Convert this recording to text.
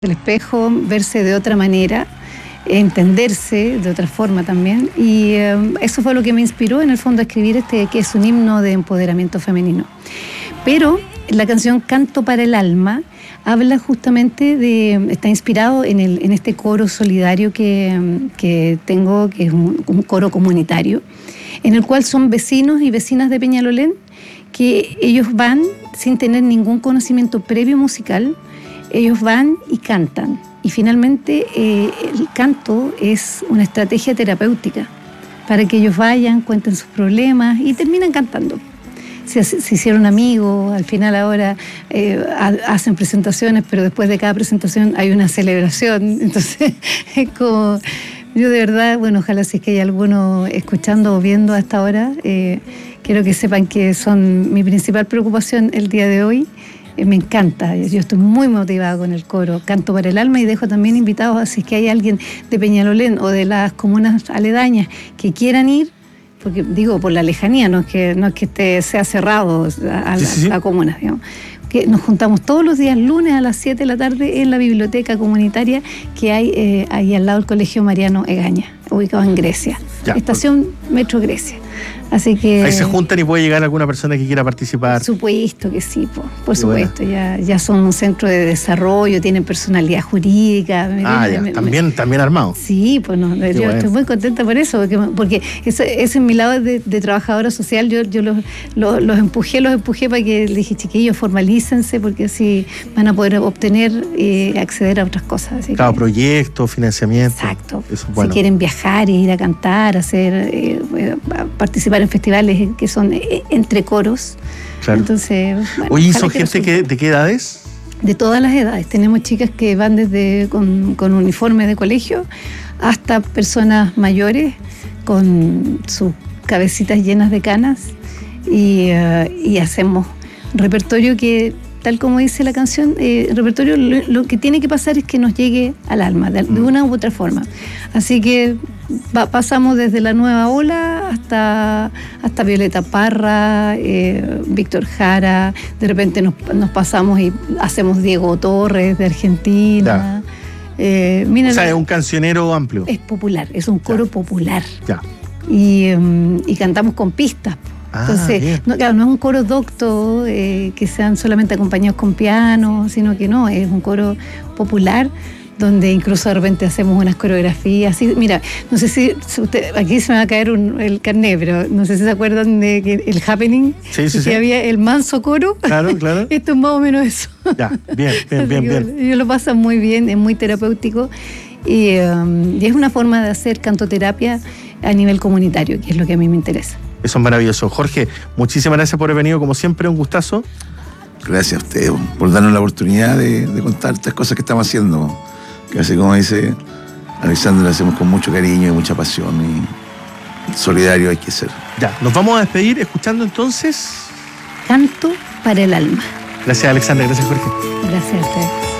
el espejo, verse de otra manera, entenderse de otra forma también, y eso fue lo que me inspiró en el fondo a escribir que es un himno de empoderamiento femenino. Pero la canción Canto para el Alma habla justamente está inspirado en este coro solidario que tengo, que es un coro comunitario, en el cual son vecinos y vecinas de Peñalolén, que ellos van sin tener ningún conocimiento previo musical. Ellos van y cantan, y finalmente el canto es una estrategia terapéutica para que ellos vayan, cuenten sus problemas y terminan cantando. Se hicieron amigos, al final ahora hacen presentaciones, pero después de cada presentación hay una celebración. Entonces es como, yo de verdad, bueno, ojalá si es que hay alguno escuchando o viendo hasta ahora, quiero que sepan que son mi principal preocupación el día de hoy. Me encanta, yo estoy muy motivada con el coro Canto para el Alma, y dejo también invitados a si es que hay alguien de Peñalolén o de las comunas aledañas que quieran ir, porque digo por la lejanía, no es que sea cerrado a la comuna, digamos, que nos juntamos todos los días lunes a las 7 de la tarde en la biblioteca comunitaria que hay ahí al lado del Colegio Mariano Egaña, ubicado en Grecia, estación Metro Grecia. Así que ahí se juntan y puede llegar alguna persona que quiera participar. Por supuesto que sí, por supuesto. Ya son un centro de desarrollo, tienen personalidad jurídica. También armado. Sí, pues no, yo estoy muy contenta por eso, porque ese es mi lado de trabajadora social. Yo los empujé para que les dije, chiquillos, formalícense, porque así van a poder obtener acceder a otras cosas. Así proyectos, financiamiento. Exacto. Eso es bueno. Si quieren viajar, ir a cantar, participar en festivales que son entre coros. Claro. Entonces, bueno, oye, ¿son gente de qué edades? De todas las edades. Tenemos chicas que van desde con uniforme de colegio hasta personas mayores con sus cabecitas llenas de canas, y hacemos repertorio que, tal como dice la canción, repertorio lo que tiene que pasar es que nos llegue al alma, de una u otra forma. Así que pasamos desde La Nueva Ola hasta Violeta Parra, Víctor Jara, de repente nos pasamos y hacemos Diego Torres de Argentina. O sea, es un cancionero amplio. Es popular, es un coro popular. Ya. Y cantamos con pistas. Entonces, no es un coro docto, que sean solamente acompañados con piano, sino que no, es un coro popular, donde incluso de repente hacemos unas coreografías. Así, mira, no sé si aquí se me va a caer el carnet, pero no sé si se acuerdan de que el Happening, que había el manso coro. Claro. Esto es más o menos eso. Ya, bien. Ellos lo pasan muy bien, es muy terapéutico, y es una forma de hacer cantoterapia a nivel comunitario, que es lo que a mí me interesa. Eso es maravilloso. Jorge, muchísimas gracias por haber venido, como siempre, un gustazo. Gracias a ustedes por darnos la oportunidad de contar estas cosas que estamos haciendo, que así como dice Alexandra, lo hacemos con mucho cariño y mucha pasión, y solidario hay que ser. Ya, nos vamos a despedir escuchando entonces Canto para el Alma. Gracias, Alexandra. Gracias, Jorge. Gracias a ustedes.